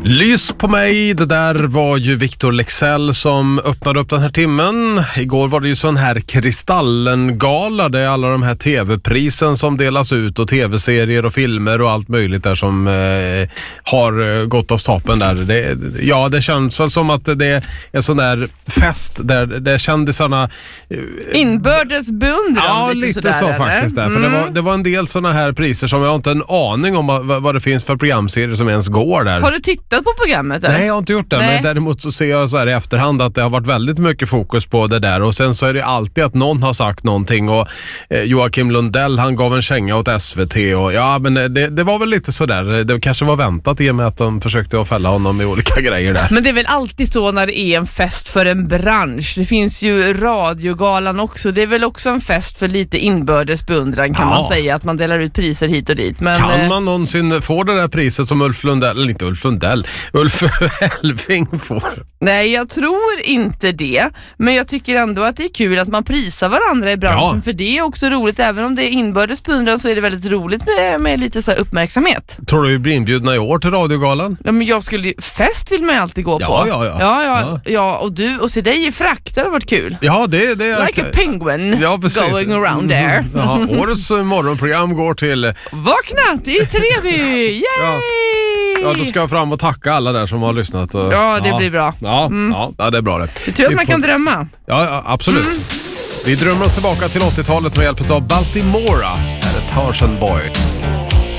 Lys på mig, det där var ju Victor Leksell som öppnade upp den här timmen. Igår var det ju sån här Kristallen-gala, det är alla de här tv-prisen som delas ut och tv-serier och filmer och allt möjligt där som har gått av stapeln där. Det känns väl som att det är en sån där fest där det är kändisarna... Inbördes beundran. Ja, lite så faktiskt där. För det var en del såna här priser som jag inte har en aning om vad det finns för programserier som ens går där. Har du tittat på programmet? Eller? Nej, jag har inte gjort det. Men däremot så ser jag så här i efterhand att det har varit väldigt mycket fokus på det där. Och sen så är det alltid att någon har sagt någonting. Och Joakim Lundell, han gav en känga åt SVT. Och ja, men det var väl lite så där. Det kanske var väntat i och med att de försökte att fälla honom i olika grejer där. Men det är väl alltid så när det är en fest för en bransch. Det finns ju radiogalan också. Det är väl också en fest för lite inbördes beundran kan man säga. Att man delar ut priser hit och dit. Men, kan man någonsin få det där priset som Ulf Lundell, eller inte Ulf Lundell, Ulf Elving får? Nej, jag tror inte det. Men jag tycker ändå att det är kul att man prisar varandra i branschen. Ja. För det är också roligt. Även om det är inbördes beundran så är det väldigt roligt med lite så här uppmärksamhet. Tror du vi blir inbjudna i år till radiogalan? Ja, men fest vill man ju alltid gå på. Ja, och du och se dig i frack, det har varit kul. Ja, det like a penguin going around there. Ja, årets morgonprogram går till Vaknat i Treby. Yay! Ja, då ska jag fram och tacka alla där som har lyssnat. Ja, det blir bra. Ja, det är bra det. Det tror att man kan drömma. Ja, absolut. Vi drömmer oss tillbaka till 80-talet med hjälp av Baltimora. Här är Tarzan Boy.